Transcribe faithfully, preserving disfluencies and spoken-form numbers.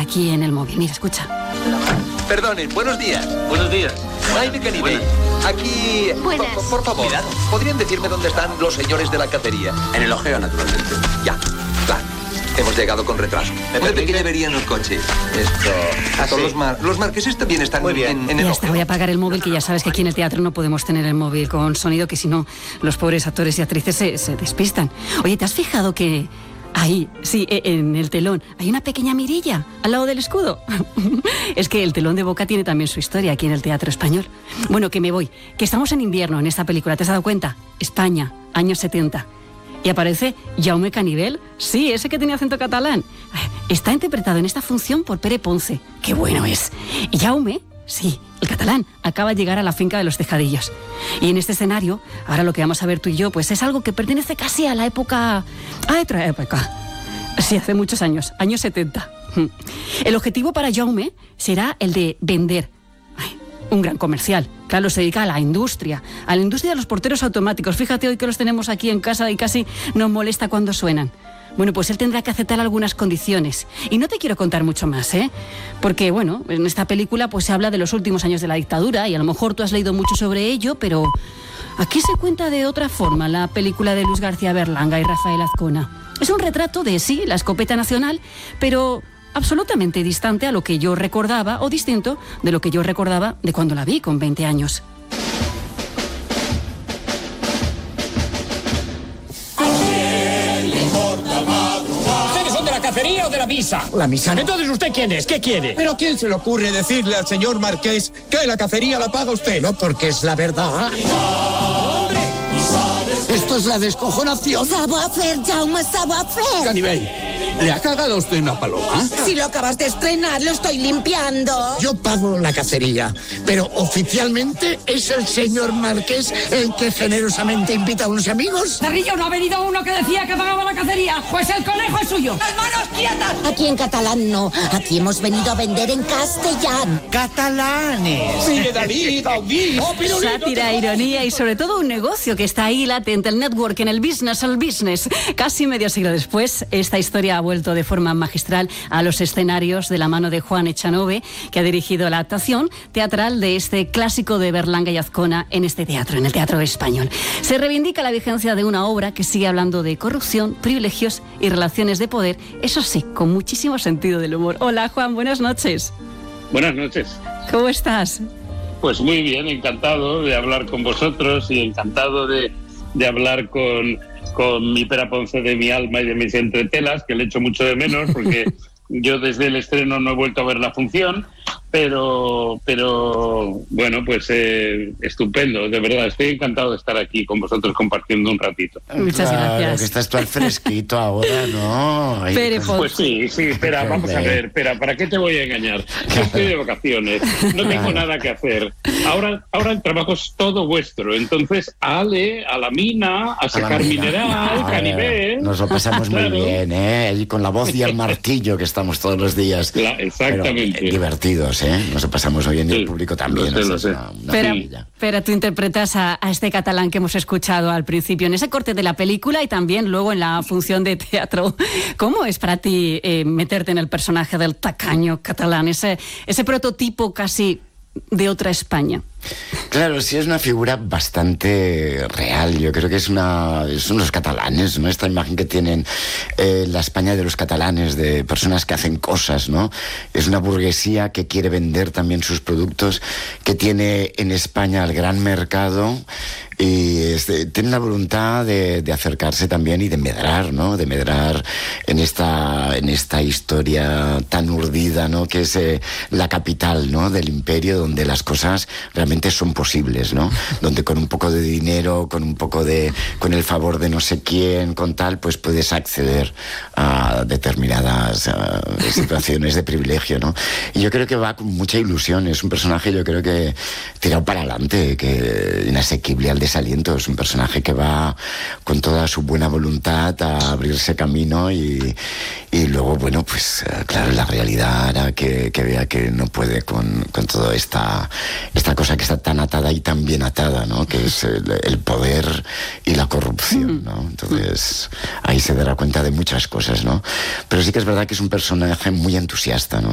aquí en el móvil. Mira, escucha. Perdonen, buenos días. Buenos días. Jaime Canibé. Aquí... Buenas. Por, por favor, Cuidado. ¿podrían decirme dónde están los señores de la cacería? En el ojeo, naturalmente. Ya, claro. Hemos llegado con retraso. ¿Me Puede permite? que deberían los coches. Esto... Ah, Son sí. los, mar... los marqueses también están Muy bien. en, en el Ya está, ojeo. voy a apagar el móvil, que ya sabes que aquí en el teatro no podemos tener el móvil con sonido, que si no los pobres actores y actrices se, se despistan. Oye, ¿te has fijado que ahí, sí, e- en el telón, hay una pequeña mirilla al lado del escudo? Es que el telón de Boca tiene también su historia aquí en el teatro español. Bueno, que me voy, que estamos en invierno en esta película, ¿te has dado cuenta? España, años setenta. Y aparece Jaume Canibel, sí, ese que tenía acento catalán. Está interpretado en esta función por Pere Ponce. ¡Qué bueno es! Y Jaume, sí, el catalán, acaba de llegar a la finca de los Tejadillos. Y en este escenario, ahora lo que vamos a ver tú y yo, pues es algo que pertenece casi a la época... a otra época. Sí, hace muchos años, años setenta. El objetivo para Jaume será el de vender. Ay, un gran comercial. Claro, se dedica a la industria, a la industria de los porteros automáticos. Fíjate hoy que los tenemos aquí en casa y casi nos molesta cuando suenan. Bueno, pues él tendrá que aceptar algunas condiciones. Y no te quiero contar mucho más, ¿eh? Porque, bueno, en esta película pues se habla de los últimos años de la dictadura y a lo mejor tú has leído mucho sobre ello, pero aquí se cuenta de otra forma la película de Luz García Berlanga y Rafael Azcona. Es un retrato de, sí, la escopeta nacional, pero absolutamente distante a lo que yo recordaba, o distinto de lo que yo recordaba de cuando la vi con veinte años. ¿Ustedes son de la cacería o de la misa? La misa no. Entonces, ¿usted quién es? ¿Qué quiere? ¿Pero a quién se le ocurre decirle al señor Marqués que la cacería la paga usted? No, porque es la verdad. Esto es la descojonación. Savoir-faire, Jaume, savoir-faire. Canibel, ¿le ha cagado usted una paloma? Si lo acabas de estrenar, lo estoy limpiando. Yo pago la cacería, pero oficialmente es el señor Marqués el que generosamente invita a unos amigos. Cerrillo, ¿no ha venido uno que decía que pagaba la cacería? Pues el conejo es suyo. ¡Las manos quietas! Aquí en catalán no. Aquí hemos venido a vender en castellano. ¡Catalanes! ¡Mire, David, Gaudí! ¡Oh, pirulito! Sátira, ironía y sobre todo un negocio que está ahí latente, el network, en el business, el business. Casi medio siglo después, esta historia ha vuelto de forma magistral a los escenarios de la mano de Juan Echanove, que ha dirigido la adaptación teatral de este clásico de Berlanga y Azcona en este teatro, en el teatro español. Se reivindica la vigencia de una obra que sigue hablando de corrupción, privilegios y relaciones de poder, eso sí, con muchísimo sentido del humor. Hola, Juan, buenas noches. Buenas noches. ¿Cómo estás? Pues muy bien, encantado de hablar con vosotros y encantado de, de hablar con, con mi Pere Ponce de mi alma y de mis entretelas, que le echo mucho de menos porque yo desde el estreno no he vuelto a ver la función, pero, pero bueno, pues eh, estupendo, de verdad, estoy encantado de estar aquí con vosotros compartiendo un ratito. Muchas Claro, gracias. que estás tú al fresquito ahora, ¿no? Ahí Pere con- Ponce. Pues sí, sí, espera, vamos a ver, espera, ¿para qué te voy a engañar? Yo estoy de vacaciones, no tengo nada que hacer. Ahora, ahora el trabajo es todo vuestro, entonces ale, a la mina, a a la sacar mina. mineral, Claro, Canibel. Nos lo pasamos muy Claro. bien, ¿eh? Ahí con la voz y el martillo que estamos todos los días. La- exactamente. Pero, eh, divertidos, ¿eh? Nos lo pasamos muy bien y el Sí, público también. lo sé, o sea, lo es sé. una- una Pero, maravilla. pero tú interpretas a, a este catalán que hemos escuchado al principio en ese corte de la película y también luego en la función de teatro. ¿Cómo es para ti eh, meterte en el personaje del tacaño catalán, ese, ese prototipo casi de otra España? Claro, sí es una figura bastante real. Yo creo que es una son los catalanes, ¿no? Esta imagen que tienen eh, la España de los catalanes, de personas que hacen cosas, ¿no? Es una burguesía que quiere vender también sus productos, que tiene en España el gran mercado y este, tiene la voluntad de, de acercarse también y de medrar, ¿no? De medrar en esta en esta historia tan urdida, ¿no? Que es eh, la capital, ¿no? Del imperio, donde las cosas realmente son posibles, ¿no? Donde con un poco de dinero, con un poco de, con el favor de no sé quién, con tal, pues puedes acceder a determinadas uh, situaciones de privilegio, ¿no? Y yo creo que va con mucha ilusión. Es un personaje, yo creo que tirado para adelante, que inasequible al desaliento. Es un personaje que va con toda su buena voluntad a abrirse camino y, y luego, bueno, pues claro, la realidad hará que, que vea que no puede con, con toda esta, esta cosa que está tan atada y tan bien atada, ¿no? Que es el, el poder y la corrupción, ¿no? Entonces ahí se dará cuenta de muchas cosas, ¿no? Pero sí que es verdad que es un personaje muy entusiasta, ¿no?